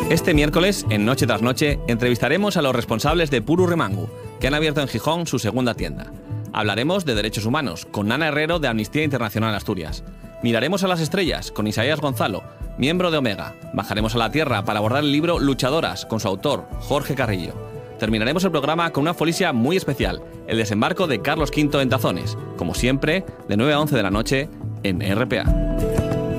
Este miércoles, en Noche tras Noche, entrevistaremos a los responsables de Puru Remangu, que han abierto en Gijón su segunda tienda. Hablaremos de derechos humanos, con Nana Herrero de Amnistía Internacional Asturias. Miraremos a las estrellas, con Isaías Gonzalo, miembro de Omega. Bajaremos a la tierra para abordar el libro Luchadoras, con su autor, Jorge Carrillo. Terminaremos el programa con una folisia muy especial, el desembarco de Carlos V en Tazones, como siempre, de 9 a 11 de la noche, en RPA.